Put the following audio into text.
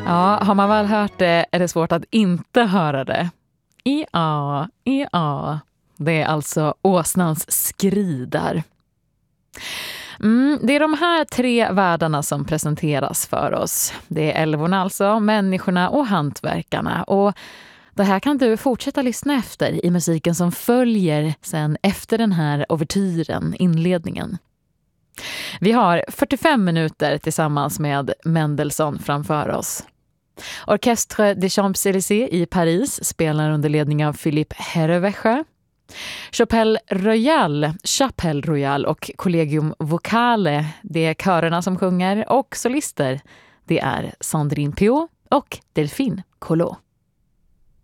Ja, har man väl hört det är det svårt att inte höra det. Ja. Det är alltså åsnans skridar. Det är de här 3 världarna som presenteras för oss. Det är älvorna alltså, människorna och hantverkarna. Och det här kan du fortsätta lyssna efter i musiken som följer sen efter den här ouvertyren, inledningen. Vi har 45 minuter tillsammans med Mendelssohn framför oss. Orchestre des Champs-Élysées i Paris spelar under ledning av Philippe Herrewecher. Chapelle Royale och Collegium Vocale, det är körerna som sjunger, och solister, det är Sandrine Piau och Delphine Collot.